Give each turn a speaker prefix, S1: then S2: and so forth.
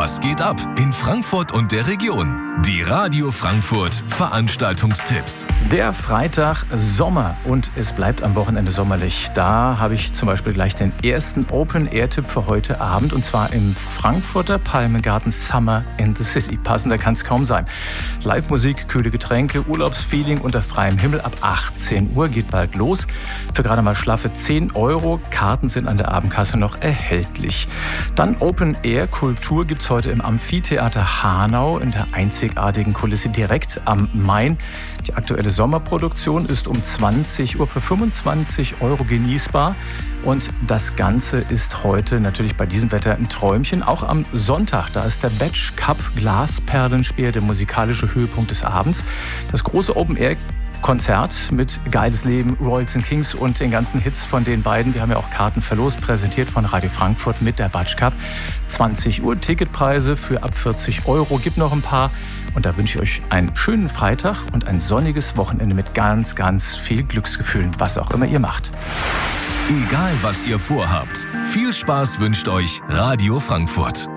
S1: Was geht ab in Frankfurt und der Region? Die Radio Frankfurt Veranstaltungstipps.
S2: Der Freitag Sommer und es bleibt am Wochenende sommerlich. Da habe ich zum Beispiel gleich den ersten Open-Air-Tipp für heute Abend und zwar im Frankfurter Palmengarten Summer in the City. Passender kann es kaum sein. Live-Musik, kühle Getränke, Urlaubsfeeling unter freiem Himmel ab 18 Uhr geht bald los. Für gerade mal schlaffe 10 €. Karten sind an der Abendkasse noch erhältlich. Dann Open-Air-Kultur gibt es heute im Amphitheater Hanau in der einzigartigen Kulisse direkt am Main. Die aktuelle Sommerproduktion ist um 20 Uhr für 25 € genießbar. Und das Ganze ist heute natürlich bei diesem Wetter ein Träumchen. Auch am Sonntag, da ist der Batch Cup Glasperlenspiel der musikalische Höhepunkt des Abends. Das große Open-Air-Konzert mit Geiles Leben, Royals & Kings und den ganzen Hits von den beiden. Wir haben ja auch Karten verlost, präsentiert von Radio Frankfurt mit der Batch Cup. 20 Uhr, Ticketpreise für ab 40 €, gibt noch ein paar. Und da wünsche ich euch einen schönen Freitag und ein sonniges Wochenende mit ganz, ganz viel Glücksgefühlen, was auch immer ihr macht.
S1: Egal was ihr vorhabt, viel Spaß wünscht euch Radio Frankfurt.